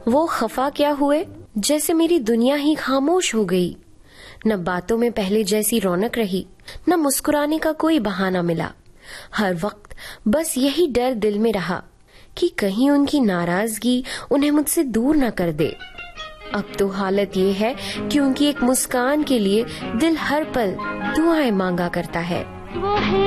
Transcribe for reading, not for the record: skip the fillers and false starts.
वो खफा क्या हुए जैसे मेरी दुनिया ही खामोश हो गई। न बातों में पहले जैसी रौनक रही, न मुस्कुराने का कोई बहाना मिला। हर वक्त बस यही डर दिल में रहा कि कहीं उनकी नाराजगी उन्हें मुझसे दूर न कर दे। अब तो हालत ये है कि उनकी एक मुस्कान के लिए दिल हर पल दुआएं मांगा करता है।